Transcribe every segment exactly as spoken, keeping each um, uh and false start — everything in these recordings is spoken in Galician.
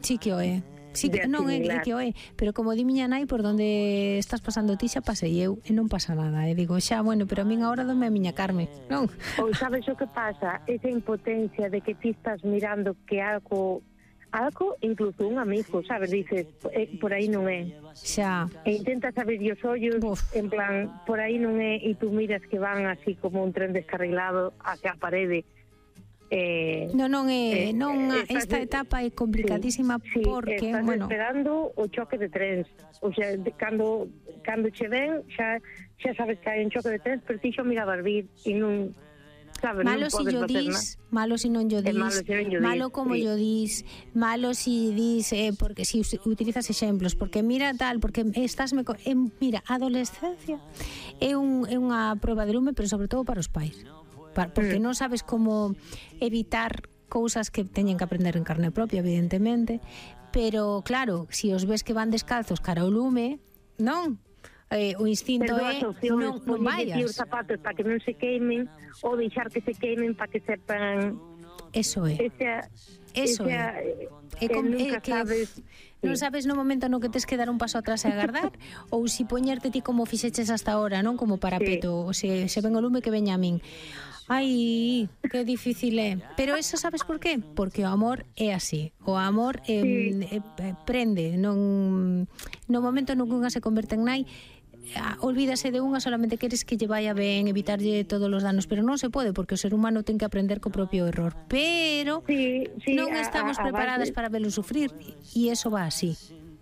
Sí que o é. Sí que non é que o é, pero como di miña nai, por onde estás pasando ti xa pasei eu e non pasa nada. E digo, xa, bueno, pero a min agora dome a miña Carme, non? Ou sabes o que pasa? Esa impotencia de que ti estás mirando que algo algo, incluso un amigo, sabes, dices, eh, por aí non é. Xa. E intentas abrir os ollos, Uf. en plan, por aí non é, e tú miras que van así como un tren descarrilado hacia a parede. Eh, non, non é, eh, non eh, esta etapa é complicadísima sí, porque, sí, estás bueno, esperando o choque de trens. O sea, de, cando cando che ven, xa xa sabes que hai un choque de trens, pero ti xa mirabas vir e non sabes, malo non si yo dis, malo si non yo dis, malo, si non yo malo dis, como sí. yo dis, malo si dis, eh, porque si utilizas exemplos, porque mira tal, porque estás me, eh, mira, a adolescencia é un é unha proba de lume, pero sobre todo para os pais. Porque non sabes como evitar cousas que teñen que aprender en carne propia, evidentemente, pero claro, si os ves que van descalzos cara ao lume, non? Eh, o instinto é non, non vayas. Os zapatos para que non se queimen ou deixar que se queimen para que sepan. Eso é. Esa, Eso esa, é. É, com, é que sabes, non sabes no momento no que tes que dar un paso atrás e agardar ou si poñerte ti como fixeches hasta ahora, non? Como parapeto, sí. O se, se ven o lume que veña a min. Ai, que difícil é. Pero eso sabes por qué? Porque o amor é así. O amor eh, sí. eh, prende. Non, no momento no que unha se converte en nai, olvídase de unha, solamente queres que lle vaya ben, evitarlle todos os danos, pero non se pode, porque o ser humano ten que aprender co propio error. Pero sí, sí, non estamos a, a preparadas base... para velo sufrir, e eso va así.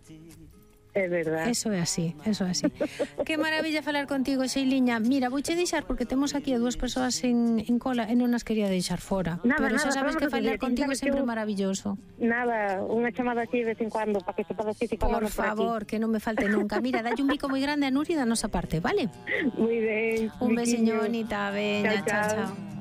É verdade. Eso é así, eso é así. Que maravilla falar contigo, Xeiliña. Mira, vouche deixar porque temos aquí a dúas persoas en, en cola e non nas quería deixar fora. Nada, pero nada, xa sabes que falar contigo é sempre eu... maravilloso. Nada, unha chamada así de vez en cuando para que sepas que se Por favor, por que non me falte nunca. Mira, dalle un bico moi grande a Nuri da nosa parte, vale? Moi ben. Un besiño bonita, veña, chao, chao. chao.